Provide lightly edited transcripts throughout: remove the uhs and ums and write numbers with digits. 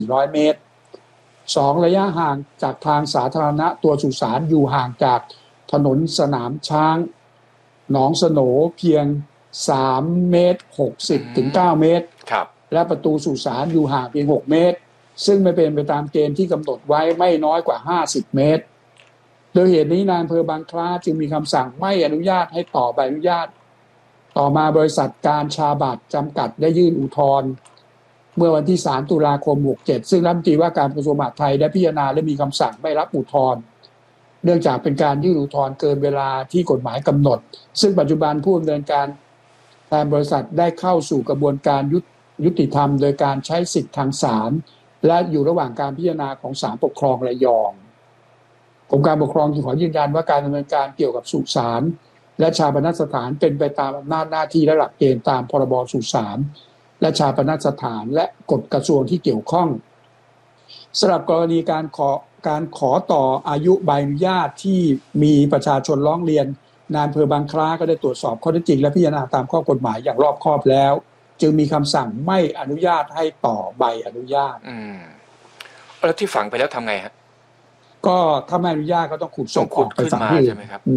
400 เมตร2ระยะห่างจากทางสาธารณะตัวสุสานอยู่ห่างจากถนนสนามช้างหนองสโหนเพียง3 เมตร 60 ถึง 9 เมตรครับและประตูสุสานอยู่ห่างเพียง6 เมตรซึ่งไม่เป็นไปตามเกณฑ์ที่กำหนดไว้ไม่น้อยกว่า50 เมตรโดยเหตุนี้นายอำเภอบางคล้าจึงมีคำสั่งไม่อนุญาตให้ต่อใบอนุญาตต่อมาบริษัทการชาบัตรจำกัดได้ยื่นอุทธรณ์เมื่อวันที่3 ตุลาคม 67ซึ่งรัฐมนตรีว่าการกระทรวงมหาดไทยได้พิจารณาและมีคำสั่งไม่รับอุทธรณ์เนื่องจากเป็นการยื่นอุทธรณ์เกินเวลาที่กฎหมายกำหนดซึ่งปัจจุบันผู้ดำเนินการแทนบริษัทได้เข้าสู่กระบวนการยุติธรรมโดยการใช้สิทธิทางศาลและอยู่ระหว่างการพิจารณาของศาลปกครองระยองกรมการปกครองจึงขอยืนยันว่าการดำเนินการเกี่ยวกับสุสานและชาปนสถานเป็นไปตามอำนาจหน้าที่และหลักเกณฑ์ตามพรบสุสานและชาปนสถานและกฎกระทรวงที่เกี่ยวข้องสำหรับกรณีการขอต่ออายุใบอนุญาตที่มีประชาชนร้องเรียนนายอำเภอบางคล้าก็ได้ตรวจสอบข้อเท็จจริงและพิจารณาตามข้อกฎหมายอย่างรอบคอบแล้วจึงมีคำสั่งไม่อนุญาตให้ต่อใบอนุญาตแล้วที่ฝังไปแล้วทำไงฮะก็ถ้าไม่อนุญาตก็ต้องขุดศพขุดขึ้นมาใช่ไหมครับ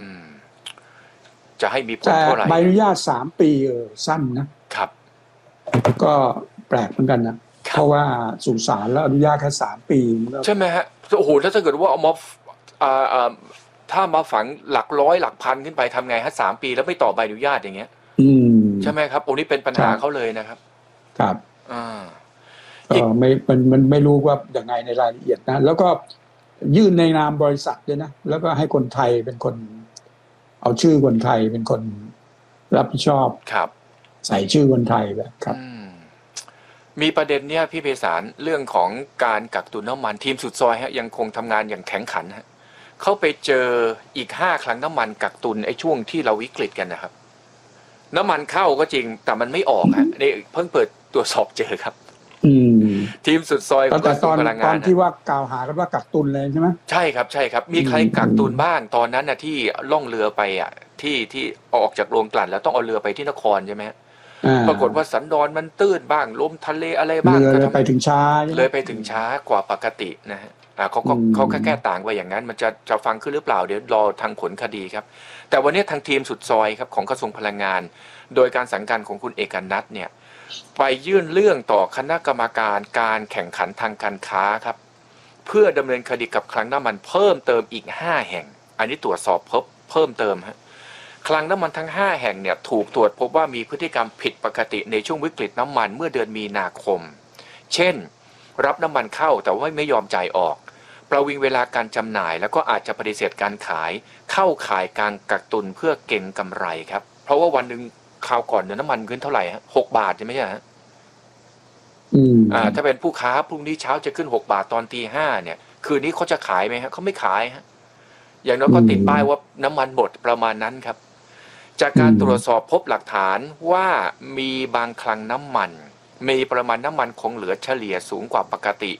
จะให้มีผลเท่าไหร่ใบอนุญาต3 ปีสั้นนะครับก็แปลกเหมือนกันนะเพราะว่าสุสานแล้วอนุญาตแค่3 ปีใช่ไหมฮะโอ้โหถ้าเกิดว่าเอามาถ้ามาฝังหลักร้อยหลักพันขึ้นไปทำไงฮะ3 ปีแล้วไม่ต่อใบอนุญาตอย่างเงี้ยใช่ไหมครับโอ้นี่เป็นปัญหาเขาเลยนะครับครับก็มันไม่รู้ว่าอย่างไงในรายละเอียดนะแล้วก็ยื่นในนามบริษัทด้วยนะแล้วก็ให้คนไทยเป็นคนเอาชื่อคนไทยเป็นคนรับผิดชอบครับใส่ชื่อคนไทยแบบครับมีประเด็นเนี้ยพี่ไพศาลเรื่องของการกักตุนน้ำมันทีมสุดซอยฮะยังคงทำงานอย่างแข็งขันฮะเข้าไปเจออีก5 ครั้งน้ำมันกักตุนไอ้ช่วงที่เราวิกฤตกันนะครับน้ำมันเข้าก็จริงแต่มันไม่ออกฮะนี่เพิ่งเปิดตรวจสอบเจอครับทีมสุดซอยแต่ตอนที่ว่ากล่าวหากันว่ากักตุนเลยใช่ไหมใช่ครับใช่ครับมีใครกักตุนบ้างตอนนั้นนะที่ล่องเรือไปอ่ะที่ออกจากโรงกลั่นแล้วต้องเอาเรือไปที่นครใช่ไหมปรากฏว่าสันดอนมันตื้นบ้างลมทะเลอะไรบ้างเลยไปถึงช้าเลยไปถึงช้ากว่าปกตินะฮะเขาแค่ต่างไปอย่างนั้นมันจะฟังขึ้นหรือเปล่าเดี๋ยวรอทางผลคดีครับแต่วันนี้ทางทีมสุดซอยครับของกระทรวงพลังงานโดยการสั่งการของคุณเอกนัทเนี่ยไปยื่นเรื่องต่อคณะกรรมการการแข่งขันทางการค้าครับเพื่อดำเนินคดีกับคลังน้ำมันเพิ่มเติมอีก5 แห่งอันนี้ตรวจสอบเพิ่มเติมฮะคลังน้ำมันทั้ง5 แห่งเนี่ยถูกตรวจพบว่ามีพฤติกรรมผิดปกติในช่วงวิกฤตน้ำมันเมื่อเดือนมีนาคมเช่นรับน้ำมันเข้าแต่ว่าไม่ยอมจ่ายออกประวิงเวลาการจำหน่ายแล้วก็อาจจะปฏิเสธการขายเข้าขายการกักตุนเพื่อเก็งกำไรครับเพราะว่าวันหนึ่งคราวก่อนเนี่ยน้ำมันขึ้นเท่าไหร่ฮะ6 บาทใช่ไหมฮะถ้าเป็นผู้ค้าพรุ่งนี้เช้าจะขึ้น6 บาทตอนตี 5เนี่ยคืนนี้เขาจะขายไหมฮะเขาไม่ขายฮะอย่างน้อยก็ติดป้ายว่าน้ำมันหมดประมาณนั้นครับจากการตรวจสอบพบหลักฐานว่ามีบางคลังน้ำมันมีปริมาณน้ำมันคงเหลือเฉลี่ยสูงกว่าปกติ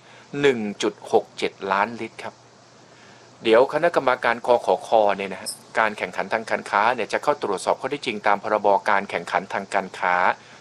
1.67 ล้านลิตรครับเดี๋ยวคณะกรรมการคขค.เนี่ยนะฮะการแข่งขันทางการค้าเนี่ยจะเข้าตรวจสอบข้อเท็จจริงตามพรบการแข่งขันทางการค้า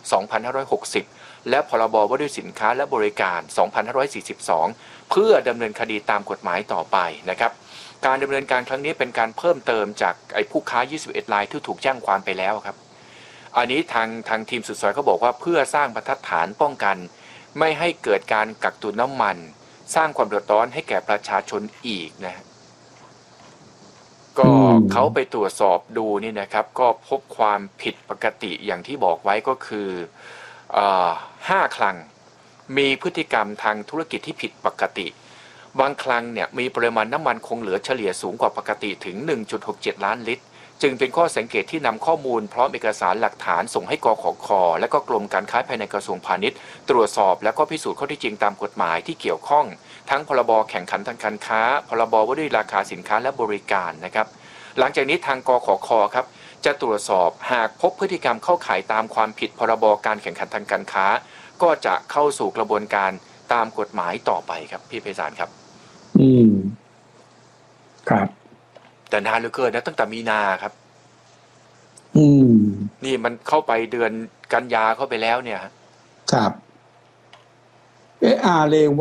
2560 และพรบว่าด้วยสินค้าและบริการ 2542 เพื่อดำเนินคดีตามกฎหมายต่อไปนะครับการดำเนินการครั้งนี้เป็นการเพิ่มเติมจากไอ้ผู้ค้า21 รายที่ถูกแจ้งความไปแล้วครับอันนี้ทางทีมสุดซอยเขาบอกว่าเพื่อสร้างบรรทัดฐานป้องกันไม่ให้เกิดการกักตุนน้ำมันสร้างความเดือดร้อนให้แก่ประชาชนอีกนะก็เขาไปตรวจสอบดูนี่นะครับก็พบความผิดปกติอย่างที่บอกไว้ก็คือ5 คลังมีพฤติกรรมทางธุรกิจที่ผิดปกติบางคลังเนี่ยมีปริมาณน้ำมันคงเหลือเฉลี่ยสูงกว่าปกติถึง 1.67 ล้านลิตรจึงเป็นข้อสังเกตที่นำข้อมูลพร้อมเอกสารหลักฐานส่งให้กขค.และก็กรมการค้าภายในกระทรวงพาณิชย์ตรวจสอบและก็พิสูจน์ข้อเท็จจริงตามกฎหมายที่เกี่ยวข้องทั้งพรบแข่งขันทางการค้าพรบว่าด้วยราคาสินค้าและบริการนะครับหลังจากนี้ทางกขค.ครับจะตรวจสอบหากพบพฤติกรรมเข้าข่ายตามความผิดพรบการแข่งขันทางการค้าก็จะเข้าสู่กระบวนการตามกฎหมายต่อไปครับพี่ไพศาลครับครับแต่นานเหลือเกินนะตั้งแต่มีนาครับนี่มันเข้าไปเดือนกันยาเข้าไปแล้วเนี่ยครับเร